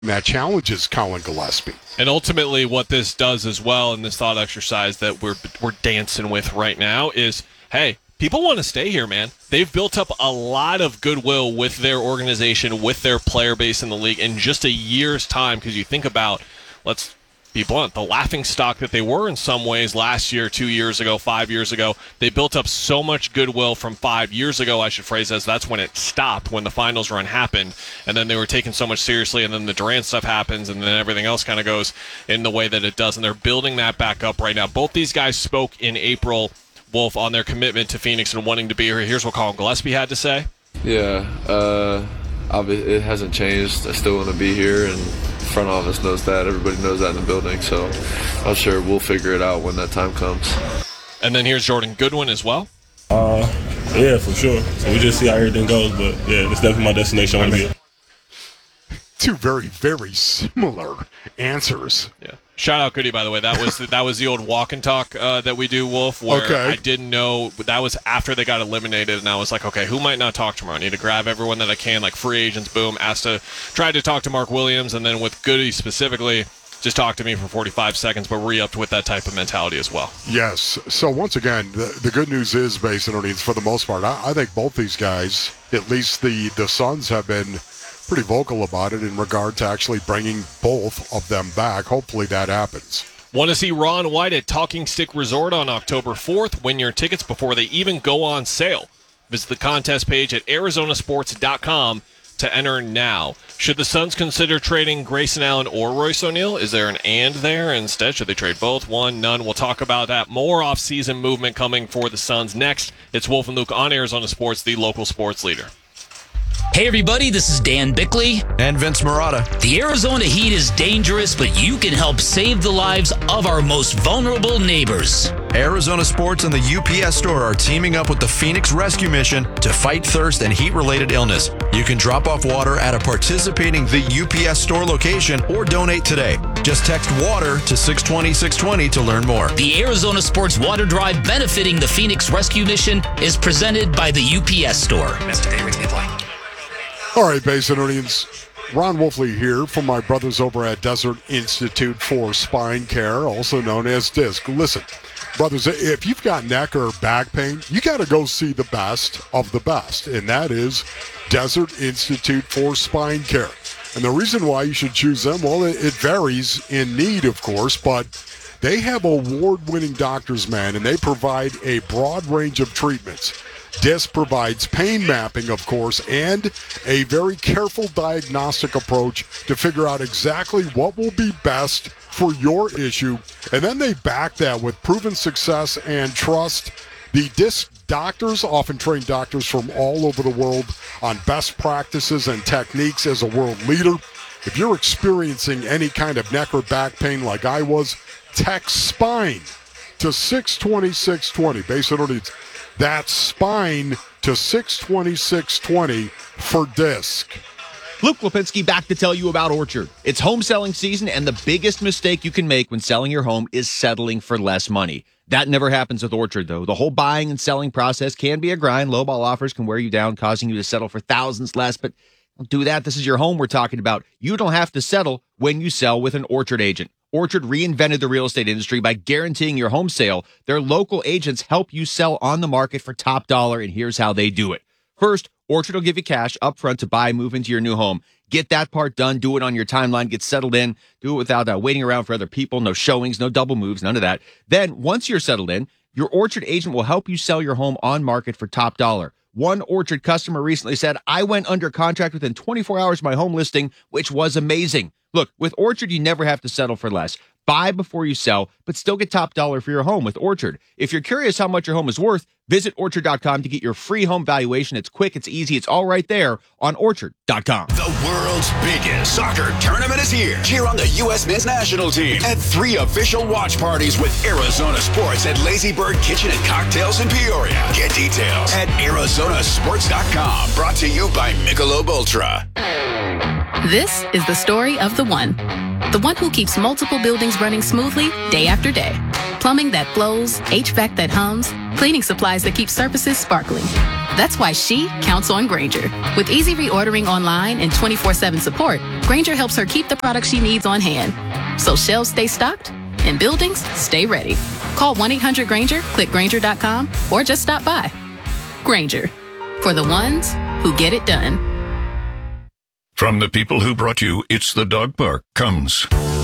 that challenges Colin Gillespie. And ultimately what this does as well in this thought exercise that we're dancing with right now is, hey, people want to stay here, man. They've built up a lot of goodwill with their organization, with their player base in the league in just a year's time, because you think about, let's be blunt, the laughingstock that they were in some ways last year, 2 years ago, 5 years ago. They built up so much goodwill from 5 years ago, I should phrase as that's when it stopped, when the finals run happened, and then they were taken so much seriously, and then the Durant stuff happens, and then everything else kind of goes in the way that it does, and they're building that back up right now. Both these guys spoke in April, Wolf, on their commitment to Phoenix and wanting to be here. Here's what Colin Gillespie had to say. Yeah, obviously it hasn't changed. I still want to be here, and front office knows that. Everybody knows that in the building, so I'm sure we'll figure it out when that time comes. And then here's Jordan Goodwin as well. Yeah, for sure. So we just see how everything goes, but yeah, it's definitely my destination. I want to be. Two very, very similar answers. Yeah. Shout out Goody, by the way. That was the old walk and talk that we do, Wolf, where I didn't know. That was after they got eliminated, and I was like, okay, who might not talk tomorrow? I need to grab everyone that I can, like free agents, boom. Tried to talk to Mark Williams, and then with Goody specifically, just talk to me for 45 seconds, but re-upped with that type of mentality as well. Yes. So once again, the good news is, Basin O'Neill's, for the most part, I think both these guys, at least the Suns, have been pretty vocal about it in regard to actually bringing both of them back. Hopefully that happens. Want to see Ron White at Talking Stick Resort on October 4th? Win your tickets before they even go on sale. Visit the contest page at arizonasports.com to enter now. Should the Suns consider trading Grayson Allen or Royce O'Neal? Is there an and there? Instead, should they trade both? One, none. We'll talk about that. More off-season movement coming for the Suns next. It's Wolf and Luke on Arizona Sports, the local sports leader. Hey everybody, this is Dan Bickley. And Vince Marotta. The Arizona heat is dangerous, but you can help save the lives of our most vulnerable neighbors. Arizona Sports and the UPS Store are teaming up with the Phoenix Rescue Mission to fight thirst and heat-related illness. You can drop off water at a participating The UPS Store location or donate today. Just text WATER to 620-620 to learn more. The Arizona Sports Water Drive benefiting the Phoenix Rescue Mission is presented by the UPS Store. All right, Basin O'Neill's, Ron Wolfley here from my brothers over at Desert Institute for Spine Care, also known as DISC. Listen, brothers, if you've got neck or back pain, you got to go see the best of the best, and that is Desert Institute for Spine Care. And the reason why you should choose them, well, it varies in need, of course, but they have award-winning doctors, man, and they provide a broad range of treatments. DISC provides pain mapping, of course, and a very careful diagnostic approach to figure out exactly what will be best for your issue. And then they back that with proven success and trust. The DISC doctors, often trained doctors from all over the world on best practices and techniques as a world leader. If you're experiencing any kind of neck or back pain like I was, text SPINE to 620-620. Basin O'Neill's. That's SPINE to 620-620 for DISC. Luke Lipinski back to tell you about Orchard. It's home selling season, and the biggest mistake you can make when selling your home is settling for less money. That never happens with Orchard, though. The whole buying and selling process can be a grind. Lowball offers can wear you down, causing you to settle for thousands less, but don't do that. This is your home we're talking about. You don't have to settle when you sell with an Orchard agent. Orchard reinvented the real estate industry by guaranteeing your home sale. Their local agents help you sell on the market for top dollar, and here's how they do it. First, Orchard will give you cash up front to buy, move into your new home. Get that part done. Do it on your timeline. Get settled in. Do it without waiting around for other people. No showings, no double moves, none of that. Then, once you're settled in, your Orchard agent will help you sell your home on market for top dollar. One Orchard customer recently said, I went under contract within 24 hours of my home listing, which was amazing. Look, with Orchard, you never have to settle for less. Buy before you sell, but still get top dollar for your home with Orchard. If you're curious how much your home is worth, visit Orchard.com to get your free home valuation. It's quick, it's easy, it's all right there on Orchard.com. The world's biggest soccer tournament is here. Cheer on the U.S. men's national team at 3 official watch parties with Arizona Sports at Lazy Bird Kitchen and Cocktails in Peoria. Get details at ArizonaSports.com. Brought to you by Michelob Ultra. This is the story of the one who keeps multiple buildings running smoothly day after day. Plumbing that flows, HVAC that hums, cleaning supplies that keep surfaces sparkling. That's why she counts on Grainger. With easy reordering online and 24/7 support, Grainger helps her keep the products she needs on hand. So shelves stay stocked and buildings stay ready. Call 1-800-GRAINGER, click Grainger.com, or just stop by. Grainger, for the ones who get it done. From the people who brought you It's the Dog Park comes